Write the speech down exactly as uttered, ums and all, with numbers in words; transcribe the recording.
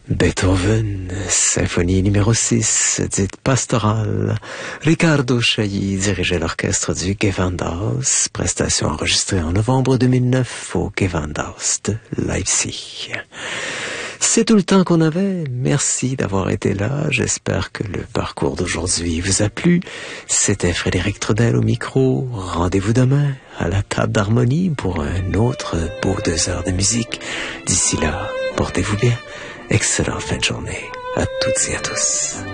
Beethoven, symphonie numéro six, dite pastorale. Riccardo Chailly dirigeait l'orchestre du Gewandhaus, prestation enregistrée en novembre deux mille neuf au Gewandhaus de Leipzig. C'est tout le temps qu'on avait. Merci d'avoir été là. J'espère que le parcours d'aujourd'hui vous a plu. C'était Frédéric Trudel au micro. Rendez-vous demain à la table d'harmonie pour un autre beau deux heures de musique. D'ici là, portez-vous bien. Excellente fin de journée à toutes et à tous.